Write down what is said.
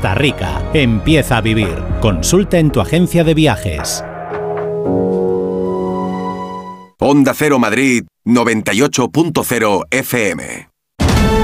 Costa Rica. Empieza a vivir. Consulta en tu agencia de viajes. Onda Cero Madrid 98.0 FM.